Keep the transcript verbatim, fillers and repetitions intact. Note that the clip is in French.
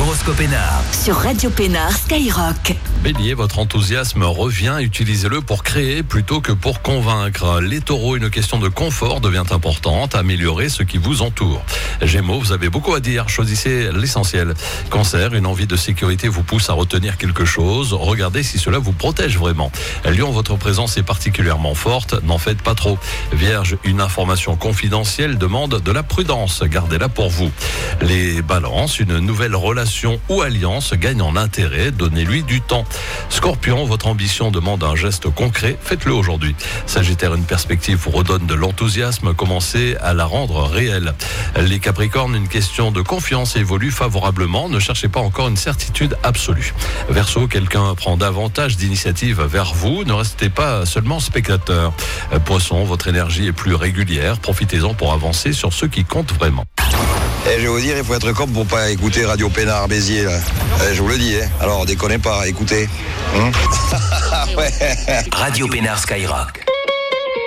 l'horoscope Pénard. Sur Radio Pénard Skyrock. Bélier, votre enthousiasme revient, utilisez-le pour créer plutôt que pour convaincre. Les taureaux, une question de confort devient importante, améliorez ce qui vous entoure. Gémeaux, vous avez beaucoup à dire, choisissez l'essentiel. Cancer, une envie de sécurité vous pousse à retenir quelque chose, regardez si cela vous protège vraiment. Lion, votre présence est particulièrement forte, n'en faites pas trop. Vierge, une information confidentielle demande de la prudence, gardez-la pour vous. Les balances, une nouvelle relation ou alliance gagne en intérêt, donnez-lui du temps. Scorpion, votre ambition demande un geste concret, faites-le aujourd'hui. Sagittaire, une perspective vous redonne de l'enthousiasme, commencez à la rendre réelle. Les Capricornes, une question de confiance évolue favorablement, ne cherchez pas encore une certitude absolue. Verseau, quelqu'un prend davantage d'initiative vers vous, ne restez pas seulement spectateur. Poisson, votre énergie est plus régulière, profitez-en pour avancer sur ce qui compte vraiment. Eh, je vais vous dire, il faut être comme pour pas écouter Radio Pénard Béziers, là. Eh, je vous le dis, hein. Alors, déconnez pas, écoutez. Hum ouais. Radio Pénard Skyrock.